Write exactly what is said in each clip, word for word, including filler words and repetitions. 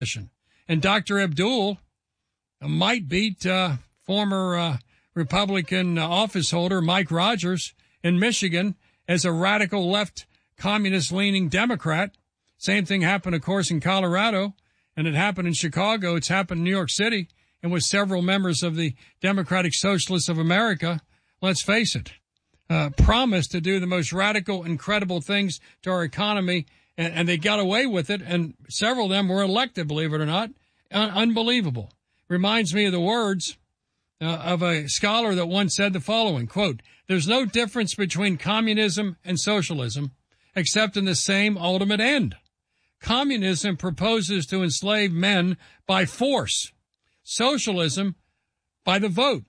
And Doctor Abdul might beat uh, former uh, Republican uh, office holder Mike Rogers in Michigan as a radical left communist-leaning Democrat. Same thing happened, of course, in Colorado, and it happened in Chicago. It's happened in New York City, and with several members of the Democratic Socialists of America, let's face it, uh, promised to do the most radical, incredible things to our economy, and, and they got away with it, and several of them were elected, believe it or not. Un- unbelievable. Reminds me of the words uh, of a scholar that once said the following, quote, "There's no difference between communism and socialism except in the same ultimate end. Communism proposes to enslave men by force. Socialism by the vote.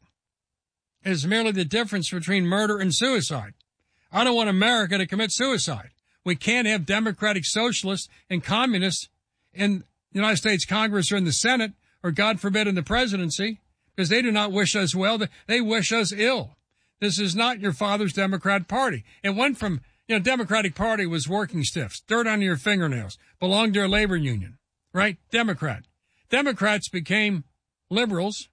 It is merely the difference between murder and suicide. I don't want America to commit suicide. We can't have democratic socialists and communists in the United States Congress or in the Senate, or God forbid in the presidency, because they do not wish us well. They wish us ill. This is not your father's Democrat Party. It went from, you know, Democratic Party was working stiffs, dirt on your fingernails, belonged to a labor union, right? Democrat. Democrats became liberals.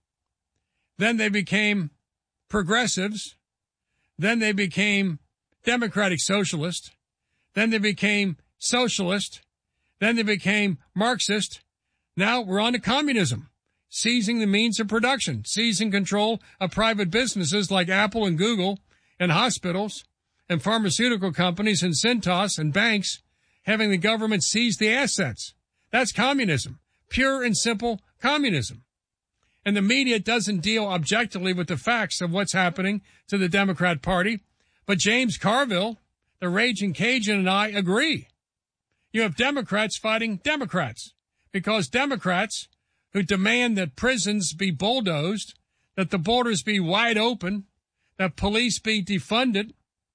Then they became progressives. Then they became Democratic Socialist. Then they became socialist. Then they became Marxist. Now we're on to communism, seizing the means of production, seizing control of private businesses like Apple and Google and hospitals and pharmaceutical companies and Cintas and banks, having the government seize the assets. That's communism, pure and simple communism. And the media doesn't deal objectively with the facts of what's happening to the Democrat Party. But James Carville, the Raging Cajun, and I agree. You have Democrats fighting Democrats, because Democrats who demand that prisons be bulldozed, that the borders be wide open, that police be defunded,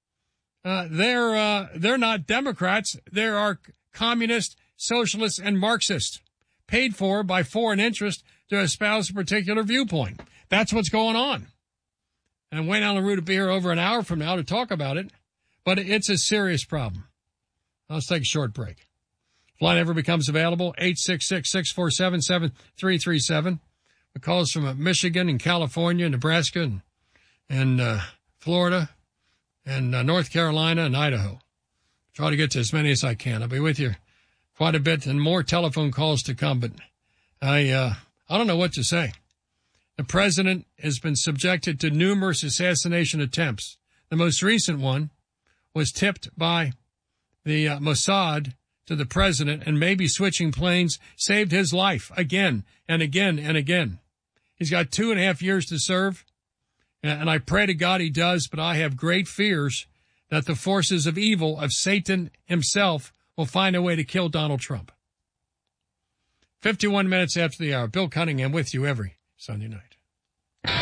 uh, they're, uh, they're not Democrats. They are communists, socialists, and Marxists, paid for by foreign interests to espouse a particular viewpoint. That's what's going on. And Wayne Allen Root will be here over an hour from now to talk about it, but it's a serious problem. Let's take a short break. If line ever becomes available, eight six six, six four seven, seven three three seven. The calls from Michigan and California, Nebraska, and, and uh, Florida, and uh, North Carolina, and Idaho. Try to get to as many as I can. I'll be with you quite a bit, and more telephone calls to come, but I, uh, I don't know what to say. The president has been subjected to numerous assassination attempts. The most recent one was tipped by the uh, Mossad to the president, and maybe switching planes saved his life again and again and again. He's got two and a half years to serve, and I pray to God he does, but I have great fears that the forces of evil, of Satan himself, will find a way to kill Donald Trump. fifty-one minutes after the hour. Bill Cunningham with you every Sunday night.